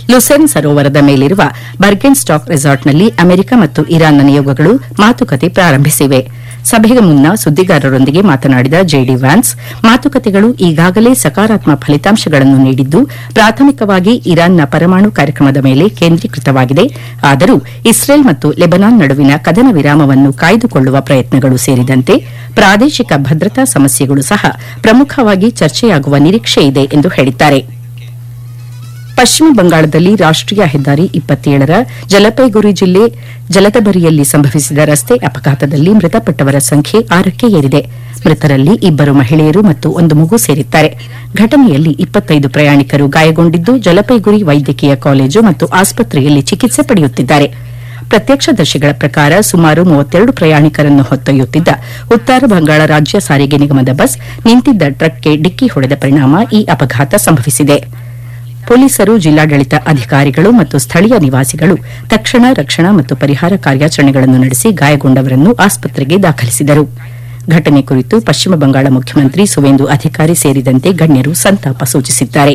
ಲುಸೆನ್ ಸರೋವರದ ಮೇಲಿರುವ ಬರ್ಗೆನ್ ಸ್ಟಾಕ್ ರೆಸಾರ್ಟ್ನಲ್ಲಿ ಅಮೆರಿಕ ಮತ್ತು ಇರಾನ್ನ ನಿಯೋಗಗಳು ಮಾತುಕತೆ ಪ್ರಾರಂಭಿಸಿವೆ. ಸಭೆಗೆ ಮುನ್ನ ಸುದ್ದಿಗಾರರೊಂದಿಗೆ ಮಾತನಾಡಿದ ಜೆಡಿ ವ್ಯಾನ್ಸ್, ಮಾತುಕತೆಗಳು ಈಗಾಗಲೇ ಸಕಾರಾತ್ಮಕ ಫಲಿತಾಂಶಗಳನ್ನು ನೀಡಿದ್ದು ಪ್ರಾಥಮಿಕವಾಗಿ ಇರಾನ್ನ ಪರಮಾಣು ಕಾರ್ಯಕ್ರಮದ ಮೇಲೆ ಕೇಂದ್ರೀಕೃತವಾಗಿದೆ. ಆದರೂ ಇಸ್ರೇಲ್ ಮತ್ತು ಲೆಬನಾನ್ ನಡುವಿನ ಕದನ ವಿರಾಮವನ್ನು ಕಾಯ್ದುಕೊಳ್ಳುವ ಪ್ರಯತ್ನಗಳು ಸೇರಿದಂತೆ ಪ್ರಾದೇಶಿಕ ಭದ್ರತಾ ಸಮಸ್ಯೆಗಳು ಸಹ ಪ್ರಮುಖವಾಗಿ ಚರ್ಚೆಯಾಗುವ ನಿರೀಕ್ಷೆಯಿದೆ ಎಂದು ಹೇಳಿದ್ದಾರೆ. ಪಶ್ಚಿಮ ಬಂಗಾಳದಲ್ಲಿ ರಾಷ್ಟೀಯ ಹೆದ್ದಾರಿ 27ರ ಜಲಪೈಗುರಿ ಜಿಲ್ಲೆ ಜಲದಬರಿಯಲ್ಲಿ ಸಂಭವಿಸಿದ ರಸ್ತೆ ಅಪಘಾತದಲ್ಲಿ ಮೃತಪಟ್ಟವರ ಸಂಖ್ಯೆ 6ಕ್ಕೆ ಏರಿದೆ. ಮೃತರಲ್ಲಿ 2 ಮಹಿಳೆಯರು ಮತ್ತು 1 ಮಗು ಸೇರಿದ್ದಾರೆ. ಘಟನೆಯಲ್ಲಿ 25 ಪ್ರಯಾಣಿಕರು ಗಾಯಗೊಂಡಿದ್ದು ಜಲಪೈಗುರಿ ವೈದ್ಯಕೀಯ ಕಾಲೇಜು ಮತ್ತು ಆಸ್ಪತ್ರೆಯಲ್ಲಿ ಚಿಕಿತ್ಸೆ ಪಡೆಯುತ್ತಿದ್ದಾರೆ. ಪ್ರತ್ಯಕ್ಷದರ್ಶಿಗಳ ಪ್ರಕಾರ ಸುಮಾರು 32 ಪ್ರಯಾಣಿಕರನ್ನು ಹೊತ್ತೊಯ್ಯುತ್ತಿದ್ದ ಉತ್ತರ ಬಂಗಾಳ ರಾಜ್ಯ ಸಾರಿಗೆ ನಿಗಮದ ಬಸ್ ನಿಂತಿದ್ದ ಟ್ರಕ್ಗೆ ಡಿಕ್ಕಿ ಹೊಡೆದ ಪರಿಣಾಮ ಈ ಅಪಘಾತ ಸಂಭವಿಸಿದೆ. ಪೊಲೀಸರು, ಜಿಲ್ಲಾಡಳಿತ ಅಧಿಕಾರಿಗಳು ಮತ್ತು ಸ್ಥಳೀಯ ನಿವಾಸಿಗಳು ತಕ್ಷಣ ರಕ್ಷಣಾ ಮತ್ತು ಪರಿಹಾರ ಕಾರ್ಯಾಚರಣೆಗಳನ್ನು ನಡೆಸಿ ಗಾಯಗೊಂಡವರನ್ನು ಆಸ್ಪತ್ರೆಗೆ ದಾಖಲಿಸಿದರು. ಘಟನೆ ಕುರಿತು ಪಶ್ಚಿಮ ಬಂಗಾಳ ಮುಖ್ಯಮಂತ್ರಿ ಸುವೇಂದು ಅಧಿಕಾರಿ ಸೇರಿದಂತೆ ಗಣ್ಯರು ಸಂತಾಪ ಸೂಚಿಸಿದ್ದಾರೆ.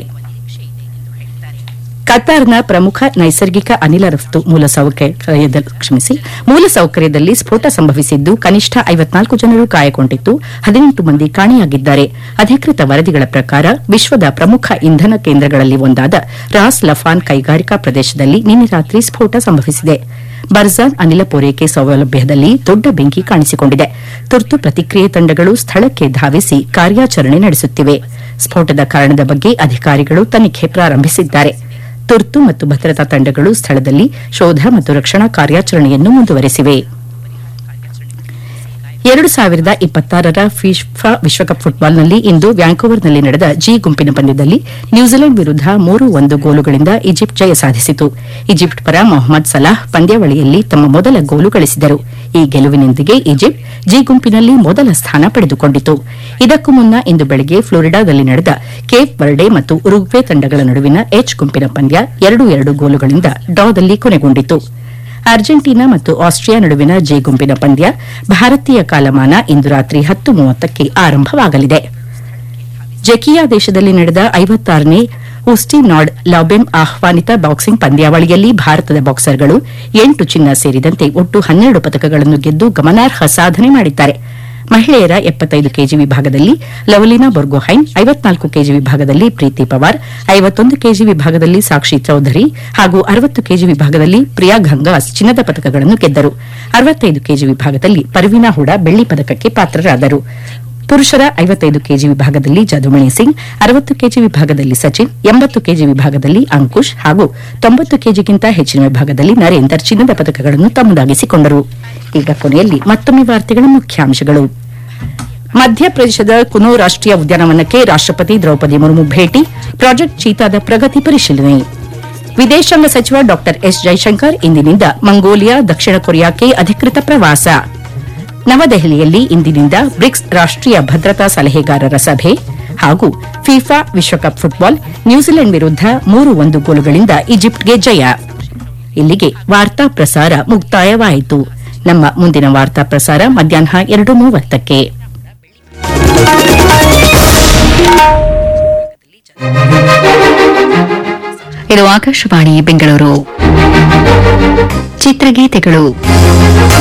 ಕತಾರ್ನ ಪ್ರಮುಖ ನೈಸರ್ಗಿಕ ಅನಿಲ ರಫ್ತು ಮೂಲಸೌಕರ್ಯದಲ್ಲಿ ಸ್ಫೋಟ ಸಂಭವಿಸಿದ್ದು ಕನಿಷ್ಠ 54 ಜನರು ಗಾಯಗೊಂಡಿದ್ದು 18 ಮಂದಿ ಕಾಣೆಯಾಗಿದ್ದಾರೆ. ಅಧಿಕೃತ ವರದಿಗಳ ಪ್ರಕಾರ ವಿಶ್ವದ ಪ್ರಮುಖ ಇಂಧನ ಕೇಂದ್ರಗಳಲ್ಲಿ ಒಂದಾದ ರಾಸ್ ಲಫಾನ್ ಕೈಗಾರಿಕಾ ಪ್ರದೇಶದಲ್ಲಿ ನಿನ್ನೆ ರಾತ್ರಿ ಸ್ಫೋಟ ಸಂಭವಿಸಿದೆ. ಬರ್ಜಾನ್ ಅನಿಲ ಪೂರೈಕೆ ಸೌಲಭ್ಯದಲ್ಲಿ ದೊಡ್ಡ ಬೆಂಕಿ ಕಾಣಿಸಿಕೊಂಡಿದೆ. ತುರ್ತು ಪ್ರತಿಕ್ರಿಯೆ ತಂಡಗಳು ಸ್ಥಳಕ್ಕೆ ಧಾವಿಸಿ ಕಾರ್ಯಾಚರಣೆ ನಡೆಸುತ್ತಿವೆ. ಸ್ಫೋಟದ ಕಾರಣದ ಬಗ್ಗೆ ಅಧಿಕಾರಿಗಳು ತನಿಖೆ ಪ್ರಾರಂಭಿಸಿದ್ದಾರೆ. ತುರ್ತು ಮತ್ತು ಭದ್ರತಾ ತಂಡಗಳು ಸ್ಥಳದಲ್ಲಿ ಶೋಧ ಮತ್ತು ರಕ್ಷಣಾ ಕಾರ್ಯಾಚರಣೆಯನ್ನು ಮುಂದುವರೆಸಿವೆ. 2026ರ ಫಿಫಾ ವಿಶ್ವಕಪ್ ಫುಟ್ಬಾಲ್ನಲ್ಲಿ ಇಂದು ವ್ಯಾಂಕೋವರ್ನಲ್ಲಿ ನಡೆದ ಜಿ ಗುಂಪಿನ ಪಂದ್ಯದಲ್ಲಿ ನ್ಯೂಜಿಲೆಂಡ್ ವಿರುದ್ಧ 3-1 ಗೋಲುಗಳಿಂದ ಈಜಿಪ್ಟ್ ಜಯ ಸಾಧಿಸಿತು. ಈಜಿಪ್ಟ್ ಪರ ಮೊಹಮ್ಮದ್ ಸಲಾಹ್ ಪಂದ್ಯಾವಳಿಯಲ್ಲಿ ತಮ್ಮ ಮೊದಲ ಗೋಲು ಗಳಿಸಿದರು. ಈ ಗೆಲುವಿನೊಂದಿಗೆ ಈಜಿಪ್ಟ್ ಜಿ ಗುಂಪಿನಲ್ಲಿ ಮೊದಲ ಸ್ಥಾನ ಪಡೆದುಕೊಂಡಿತು. ಇದಕ್ಕೂ ಮುನ್ನ ಇಂದು ಬೆಳಗ್ಗೆ ಫ್ಲೋರಿಡಾದಲ್ಲಿ ನಡೆದ ಕೇಪ್ ವರ್ಡೆ ಮತ್ತು ಉರುಗ್ವೆ ತಂಡಗಳ ನಡುವಿನ ಎಚ್ ಗುಂಪಿನ ಪಂದ್ಯ 2-2 ಗೋಲುಗಳಿಂದ ಡ್ರಾದಲ್ಲಿ ಕೊನೆಗೊಂಡಿತು. ಅರ್ಜೆಂಟೀನಾ ಮತ್ತು ಆಸ್ಟ್ರಿಯಾ ನಡುವಿನ ಜೆ ಗುಂಪಿನ ಪಂದ್ಯ ಭಾರತೀಯ ಕಾಲಮಾನ ಇಂದು ರಾತ್ರಿ 10:30ಕ್ಕೆ ಆರಂಭವಾಗಲಿದೆ. ಜೆಕಿಯಾ ದೇಶದಲ್ಲಿ ನಡೆದ 56ನೇ ಉಸ್ಟಿನಾಡ್ ಲಾಬೆಮ್ ಆಹ್ವಾನಿತ ಬಾಕ್ಸಿಂಗ್ ಪಂದ್ಯಾವಳಿಯಲ್ಲಿ ಭಾರತದ ಬಾಕ್ಸರ್ಗಳು 8 ಚಿನ್ನ ಸೇರಿದಂತೆ ಒಟ್ಟು 12 ಪದಕಗಳನ್ನು ಗೆದ್ದು ಗಮನಾರ್ಹ ಸಾಧನೆ ಮಾಡಿದ್ದಾರೆ. ಮಹಿಳೆಯರ 75 ಕೆಜಿ ವಿಭಾಗದಲ್ಲಿ ಲವಲಿನಾ ಬೊರ್ಗೊಹೈನ್, 54 ಕೆಜಿ ವಿಭಾಗದಲ್ಲಿ ಪ್ರೀತಿ ಪವಾರ್, 51 ಕೆಜಿ ವಿಭಾಗದಲ್ಲಿ ಸಾಕ್ಷಿ ಚೌಧರಿ ಹಾಗೂ 60 ಕೆಜಿ ವಿಭಾಗದಲ್ಲಿ ಪ್ರಿಯಾ ಘಂಗಾಸ್ ಚಿನ್ನದ ಪದಕಗಳನ್ನು ಗೆದ್ದರು. 65 ಕೆಜಿ ವಿಭಾಗದಲ್ಲಿ ಪರ್ವಿನಾ ಹುಡಾ ಬೆಳ್ಳಿ ಪದಕಕ್ಕೆ ಪಾತ್ರರಾದರು. ಪುರುಷರ 55 ಕೆಜಿ ವಿಭಾಗದಲ್ಲಿ ಜದುಮಣಿ ಸಿಂಗ್, 60 ಕೆಜಿ ವಿಭಾಗದಲ್ಲಿ ಸಚಿನ್, 80 ಕೆಜಿ ವಿಭಾಗದಲ್ಲಿ ಅಂಕುಶ್ ಹಾಗೂ 90 ಕೆಜಿಗಿಂತ ಹೆಚ್ಚಿನ ವಿಭಾಗದಲ್ಲಿ ನರೇಂದರ್ ಚಿನ್ನದ ಪದಕಗಳನ್ನು ತಮ್ಮದಾಗಿಸಿಕೊಂಡರು. ಈಗ ಕೊನೆಯಲ್ಲಿ ಮತ್ತೊಮ್ಮೆ ವಾರ್ತೆಗಳ ಮುಖ್ಯಾಂಶಗಳು. ಮಧ್ಯಪ್ರದೇಶದ ಕುನೋ ರಾಷ್ಟೀಯ ಉದ್ಯಾನವನಕ್ಕೆ ರಾಷ್ಟಪತಿ ದ್ರೌಪದಿ ಮುರ್ಮು ಭೇಟಿ, ಪ್ರಾಜೆಕ್ಟ್ ಚೀತಾದ ಪ್ರಗತಿ ಪರಿಶೀಲನೆ. ವಿದೇಶಾಂಗ ಸಚಿವ ಡಾ ಎಸ್ ಜೈಶಂಕರ್ ಇಂದಿನಿಂದ ಮಂಗೋಲಿಯಾ, ದಕ್ಷಿಣ ಕೊರಿಯಾಕ್ಕೆ ಅಧಿಕೃತ ಪ್ರವಾಸ. ನವದೆಹಲಿಯಲ್ಲಿ ಇಂದಿನಿಂದ ಬ್ರಿಕ್ಸ್ ರಾಷ್ಟೀಯ ಭದ್ರತಾ ಸಲಹೆಗಾರರ ಸಭೆ ಹಾಗೂ ಫಿಫಾ ವಿಶ್ವಕಪ್ ಫುಟ್ಬಾಲ್ ನ್ಯೂಜಿಲೆಂಡ್ ವಿರುದ್ಧ 3-1 ಗೋಲುಗಳಿಂದ ಈಜಿಪ್ಟ್ಗೆ ಜಯ. ಇಲ್ಲಿಗೆ ವಾರ್ತಾ ಪ್ರಸಾರ ಮುಕ್ತಾಯವಾಯಿತು. ನಮ್ಮ ಮುಂದಿನ ವಾರ್ತಾ ಪ್ರಸಾರ ಮಧ್ಯಾಹ್ನ 2:30ಕ್ಕೆ. ಇದು ಆಕಾಶವಾಣಿ ಬೆಂಗಳೂರು. ಚಿತ್ರಗೀತೆಗಳು.